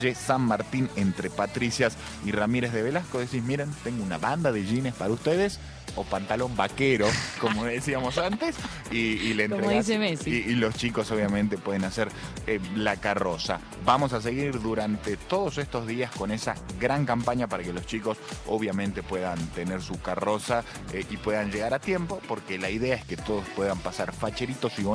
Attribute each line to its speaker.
Speaker 1: San Martín entre Patricias y Ramírez de Velasco. Decís, miren, tengo una banda de jeans para ustedes, o pantalón vaquero, como decíamos antes, y le
Speaker 2: Como
Speaker 1: entregás,
Speaker 2: dice Messi.
Speaker 1: y los chicos obviamente pueden hacer la carroza. Vamos a seguir durante todos estos días con esa gran campaña para que los chicos obviamente puedan tener su carroza y puedan llegar a tiempo, porque la idea es que todos puedan pasar facheritos y bonitos